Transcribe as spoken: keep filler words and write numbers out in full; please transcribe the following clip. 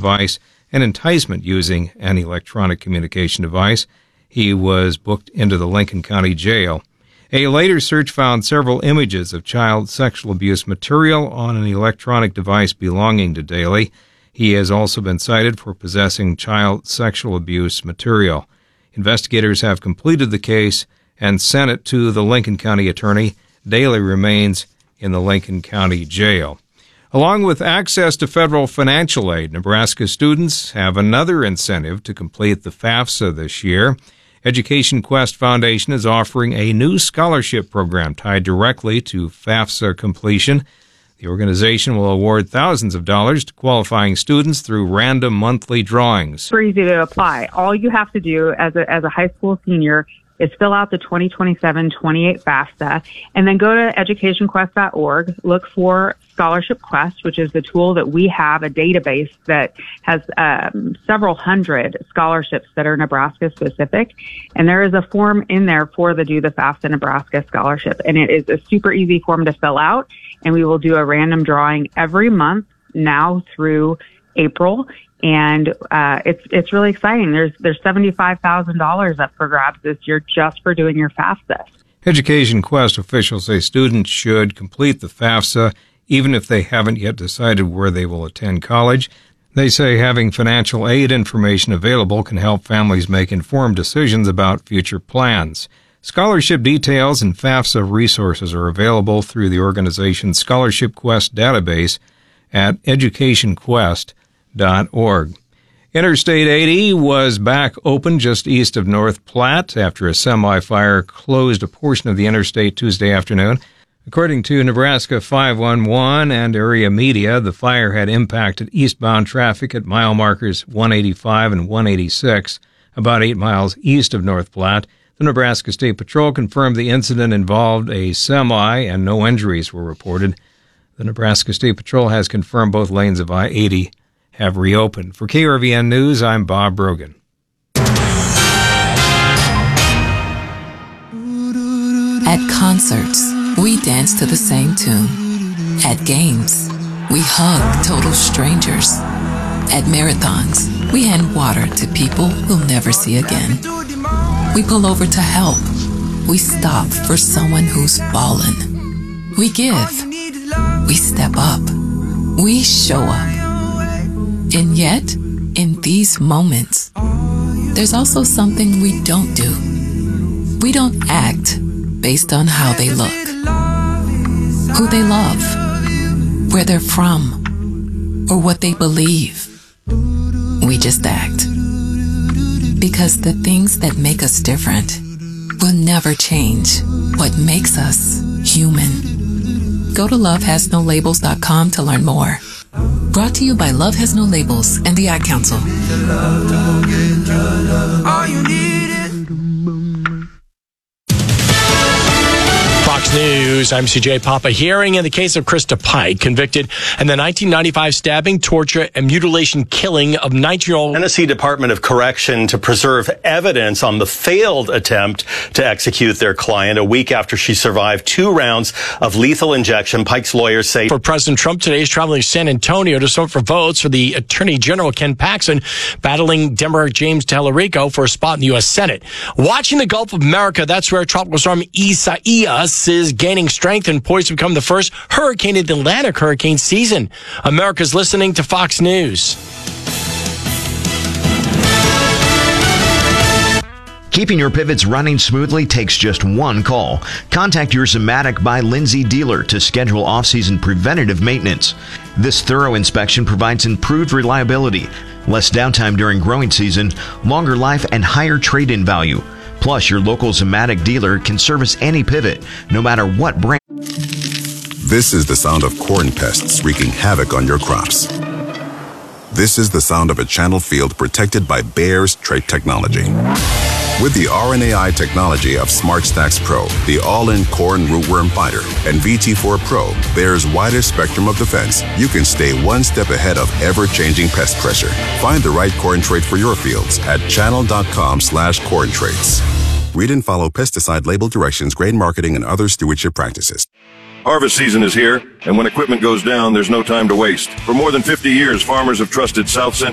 device and enticement using an electronic communication device. He was booked into the Lincoln County Jail. A later search found several images of child sexual abuse material on an electronic device belonging to Daly. He has also been cited for possessing child sexual abuse material. Investigators have completed the case and sent it to the Lincoln County attorney. Daly remains in the Lincoln County Jail. Along with access to federal financial aid, Nebraska students have another incentive to complete the FAFSA this year. Education Quest Foundation is offering a new scholarship program tied directly to FAFSA completion. The organization will award thousands of dollars to qualifying students through random monthly drawings. Super easy to apply. All you have to do as a, as a high school senior is fill out the twenty twenty-seven twenty-eight FAFSA and then go to education quest dot org, look for Scholarship Quest, which is the tool that we have, a database that has um, several hundred scholarships that are Nebraska specific. And there is a form in there for the Do the FAFSA Nebraska Scholarship. And it is a super easy form to fill out. And we will do a random drawing every month now through April. And uh, it's it's really exciting. There's there's seventy-five thousand dollars up for grabs this year just for doing your FAFSA. Education Quest officials say students should complete the FAFSA even if they haven't yet decided where they will attend college. They say having financial aid information available can help families make informed decisions about future plans. Scholarship details and FAFSA resources are available through the organization's Scholarship Quest database at education quest dot org. Interstate eighty was back open just east of North Platte after a semi-fire closed a portion of the interstate Tuesday afternoon. According to Nebraska five one one and area media, the fire had impacted eastbound traffic at mile markers one eighty-five and one eighty-six, about eight miles east of North Platte. The Nebraska State Patrol confirmed the incident involved a semi and no injuries were reported. The Nebraska State Patrol has confirmed both lanes of I eighty have reopened. For K R V N News, I'm Bob Brogan. At concerts, we dance to the same tune. At games, we hug total strangers. At marathons, we hand water to people we'll never see again. We pull over to help. We stop for someone who's fallen. We give. We step up. We show up. And yet, in these moments, there's also something we don't do. We don't act based on how they look, who they love, where they're from, or what they believe. We just act. Because the things that make us different will never change what makes us human. Go to love has no labels dot com to learn more. Brought to you by Love Has No Labels and the Ad Council. Fox News, I'm C J Papa. Hearing in the case of Krista Pike, convicted in the nineteen ninety-five stabbing, torture, and mutilation killing of nineteen-year-old Tennessee Department of Correction to preserve evidence on the failed attempt to execute their client a week after she survived two rounds of lethal injection. Pike's lawyers say for President Trump today is traveling to San Antonio to vote for votes for the Attorney General Ken Paxton, battling Democrat James Tallarico for a spot in the U S Senate. Watching the Gulf of America, that's where Tropical Storm Isaias is gaining strength and poised to become the first hurricane in the Atlantic hurricane season. America's listening to Fox News. Keeping your pivots running smoothly takes just one call. Contact your Zimmatic by Lindsay dealer to schedule off-season preventative maintenance. This thorough inspection provides improved reliability, less downtime during growing season, longer life, and higher trade-in value. Plus, your local Zimmatic dealer can service any pivot, no matter what brand. This is the sound of corn pests wreaking havoc on your crops. This is the sound of a channel field protected by Bayer's trait technology. With the R N A I technology of SmartStax Pro, the all-in corn rootworm fighter, and V T four Pro, Bayer's widest spectrum of defense, you can stay one step ahead of ever-changing pest pressure. Find the right corn trait for your fields at channel.com slash corn traits. Read and follow pesticide label directions, grain marketing, and other stewardship practices. Harvest season is here, and when equipment goes down, there's no time to waste. For more than fifty years, farmers have trusted South Central